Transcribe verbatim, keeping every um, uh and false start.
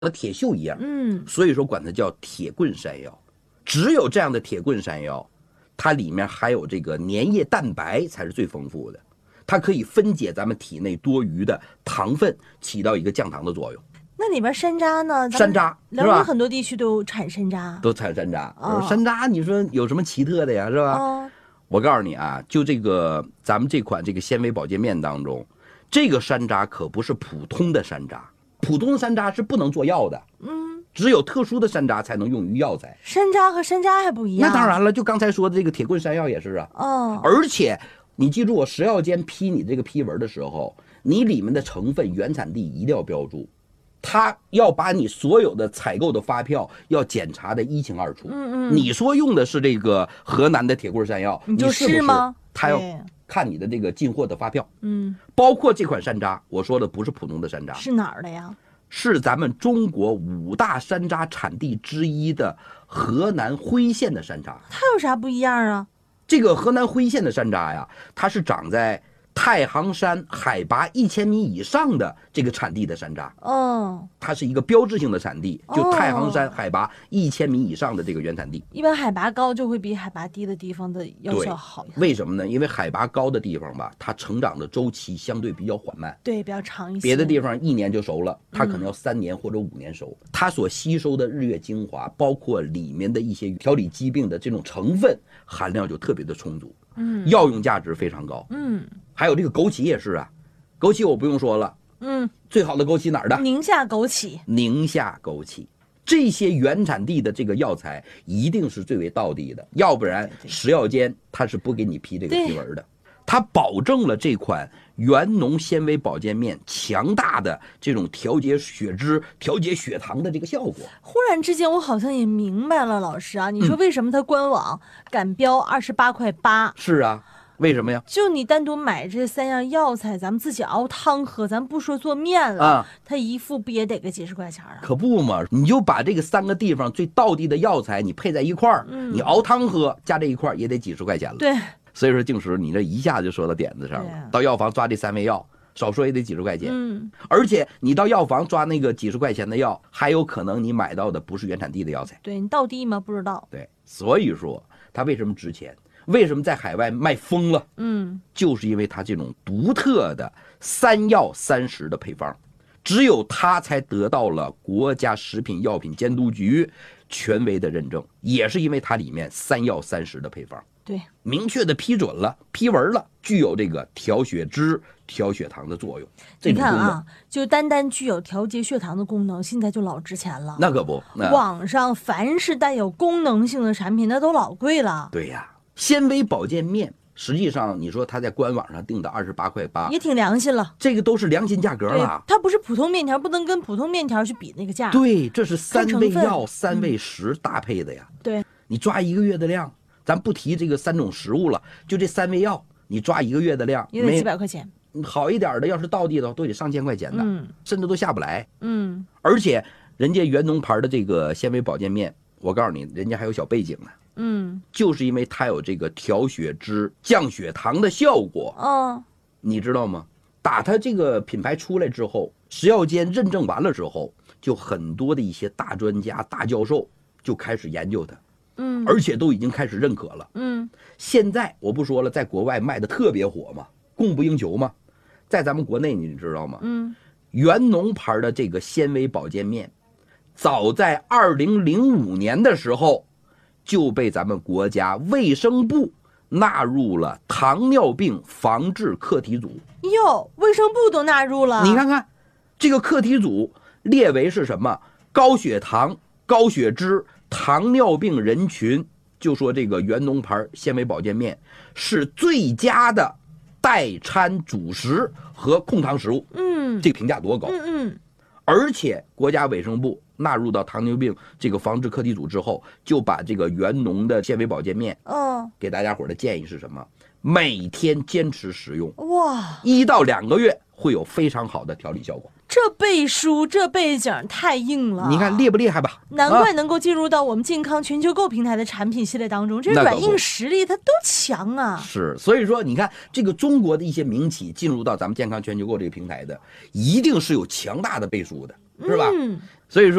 和铁锈一样， 嗯， 所以说管它叫铁棍山药。只有这样的铁棍山药，它里面还有这个粘液蛋白才是最丰富的，它可以分解咱们体内多余的糖分，起到一个降糖的作用。 那里边山楂呢？ 山楂辽宁很多地区都产山楂， 都产山楂。 哦、 山楂，你说有什么奇特的呀？是吧？ 哦、 我告诉你啊，就这个咱们这款这个纤维保健面当中，这个山楂可不是普通的山楂，普通的山楂是不能做药的。嗯，只有特殊的山楂才能用于药材。 山楂和山楂还不一样？ 那当然了，就刚才说的这个铁棍山药也是啊。 哦， 而且你记住，我食药监批你这个批文的时候，你里面的成分原产地一定要标注。他要把你所有的采购的发票要检查的一清二楚。嗯嗯，你说用的是这个河南的铁棍山药， 你就是吗？ 他要看你的这个进货的发票。嗯，包括这款山楂，我说的不是普通的山楂， 是哪儿的呀？ 是咱们中国五大山楂产地之一的河南辉县的山楂。 它有啥不一样啊？ 这个河南辉县的山楂呀，它是长在太行山海拔一千米以上的这个产地的山楂， 哦， 它是一个标志性的产地，就太行山海拔一千米以上的这个原产地。 一般海拔高就会比海拔低的地方的药效好。 为什么呢？因为海拔高的地方吧，它成长的周期相对比较缓慢， 对，比较长一些。 别的地方一年就熟了，它可能要三年或者五年熟。嗯、它所吸收的日月精华，包括里面的一些调理疾病的这种成分含量就特别的充足。嗯，药用价值非常高。嗯，还有这个枸杞也是啊，枸杞我不用说了。嗯，最好的枸杞哪儿的？ 宁夏枸杞。 宁夏枸杞，这些原产地的这个药材一定是最为道地的，要不然食药监它是不给你批这个批文的。它保证了这款元农纤维保健面强大的这种调节血脂、调节血糖的这个效果。 忽然之间，我好像也明白了，老师啊，你说为什么它官网敢标二十八块八？ 是啊，为什么呀？ 就你单独买这三样药材，咱们自己熬汤喝，咱不说做面了，啊、它一副不也得个几十块钱啊？ 可不嘛，你就把这个三个地方最道地的药材你配在一块儿，嗯、你熬汤喝加这一块也得几十块钱了。 对。 所以说静时你这一下就说到点子上了，到药房抓这三味药少说也得几十块钱。嗯，而且你到药房抓那个几十块钱的药，还有可能你买到的不是原产地的药材。 对，你到地吗？不知道。 对，所以说它为什么值钱，为什么在海外卖疯了？嗯，就是因为它这种独特的三药三食的配方，只有它才得到了国家食品药品监督局权威的认证，也是因为它里面三药三食的配方。 对， 明确的批准了，批文了，具有这个调血脂、调血糖的作用。 你看啊，就单单具有调节血糖的功能，现在就老值钱了。 那可不， 网上凡是带有功能性的产品，那都老贵了。 对呀，纤维保健面，实际上你说它在官网上定的二十八块八， 也挺良心了。 这个都是良心价格了。 它不是普通面条，不能跟普通面条去比那个价。 对，这是三味药、三味食搭配的呀。 嗯、对， 你抓一个月的量。咱不提这个三种食物了，就这三味药，你抓一个月的量， 也得几百块钱。 好一点的，要是道地的，都得上千块钱的， 嗯、 甚至都下不来。 嗯， 而且人家元农牌的这个纤维保健面，我告诉你，人家还有小背景呢。 嗯， 就是因为它有这个调血脂、降血糖的效果。 哦， 你知道吗？打它这个品牌出来之后，食药监认证完了之后，就很多的一些大专家、大教授就开始研究它。 嗯， 而且都已经开始认可了。 嗯， 现在我不说了，在国外卖的特别火嘛，供不应求嘛。在咱们国内你知道吗？ 嗯， 元农牌的这个纤维保健面，早在二零零五年的时候就被咱们国家卫生部纳入了糖尿病防治课题组。 哟，卫生部都纳入了。 你看看，这个课题组列为是什么？高血糖、高血脂。糖尿病人群，就说这个元农牌纤维保健面是最佳的代餐主食和控糖食物。 嗯， 这个评价多高。 嗯嗯。 而且国家卫生部纳入到糖尿病这个防治课题组之后，就把这个元农的纤维保健面， 哦， 给大家伙的建议是什么？每天坚持食用， 哇， 一到两个月会有非常好的调理效果。 这背书这背景太硬了， 你看厉不厉害吧？ 难怪能够进入到我们健康全球购平台的产品系列当中，这软硬实力它都强啊。 是，所以说你看这个中国的一些民企进入到咱们健康全球购这个平台的，一定是有强大的背书的，是吧？ 嗯， 所以说。